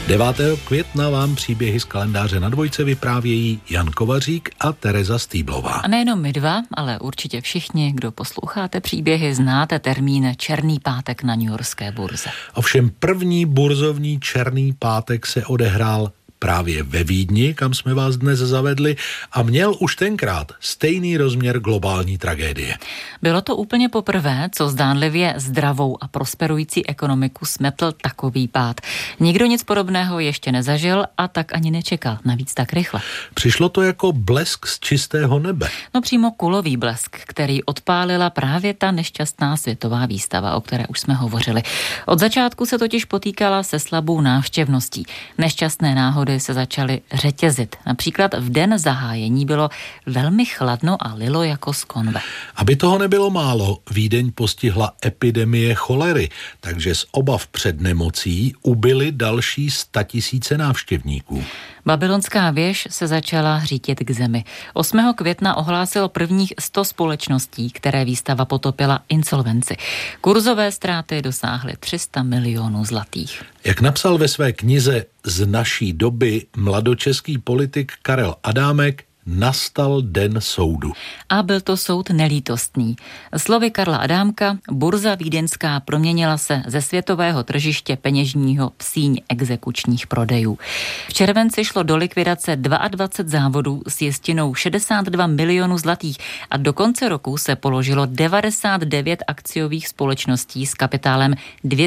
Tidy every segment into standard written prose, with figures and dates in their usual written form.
9. května vám příběhy z kalendáře Na dvojce vyprávějí Jan Kovařík a Tereza Stýblová. A nejenom my dva, ale určitě všichni, kdo posloucháte příběhy, znáte termín Černý pátek na newyorské burze. Ovšem první burzovní Černý pátek se odehrál právě ve Vídni, kam jsme vás dnes zavedli, a měl už tenkrát stejný rozměr globální tragédie. Bylo to úplně poprvé, co zdánlivě zdravou a prosperující ekonomiku smetl takový pád. Nikdo nic podobného ještě nezažil a tak ani nečekal, navíc tak rychle. Přišlo to jako blesk z čistého nebe. No přímo kulový blesk, který odpálila právě ta nešťastná světová výstava, o které už jsme hovořili. Od začátku se totiž potýkala se slabou návštěvností. Nešťastné náhody se začaly řetězit. Například v den zahájení bylo velmi chladno a lilo jako z konve. Aby toho nebylo málo, Vídeň postihla epidemie cholery, takže z obav před nemocí ubyly další 100 000 návštěvníků. Babylonská věž se začala hřítět k zemi. 8. května ohlásilo prvních 100 společností, které výstava potopila, insolvenci. Kurzové ztráty dosáhly 300 milionů zlatých. Jak napsal ve své knize Z naší doby mladočeský politik Karel Adámek, nastal den soudu. A byl to soud nelítostný. Slovy Karla Adámka, burza vídeňská proměnila se ze světového tržiště peněžního v síň exekučních prodejů. V červenci šlo do likvidace 22 závodů s jistinou 62 milionů zlatých a do konce roku se položilo 99 akciových společností s kapitálem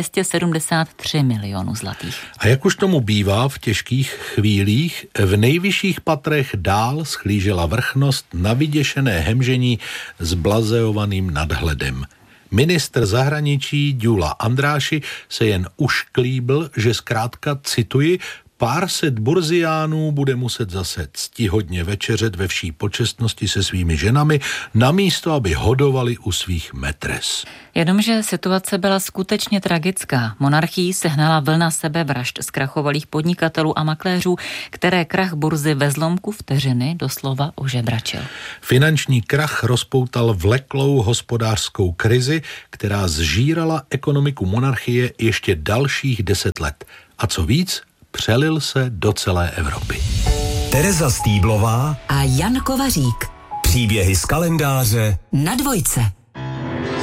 273 milionů zlatých. A jak už tomu bývá v těžkých chvílích, v nejvyšších patrech dál schlížela vrchnost na vyděšené hemžení s blazeovaným nadhledem. Ministr zahraničí Gyula Andráši se jen ušklíbl, že zkrátka, cituji, pár set burziánů bude muset zase ctihodně večeřet ve vší počestnosti se svými ženami, namísto aby hodovali u svých metres. Jenomže situace byla skutečně tragická. Monarchii sehnala vlna sebevražd zkrachovalých podnikatelů a makléřů, které krach burzy ve zlomku vteřiny doslova ožebračil. Finanční krach rozpoutal vleklou hospodářskou krizi, která zžírala ekonomiku monarchie ještě dalších 10 let. A co víc, přelil se do celé Evropy. Tereza Stýblová a Jan Kovařík. Příběhy z kalendáře Na dvojce.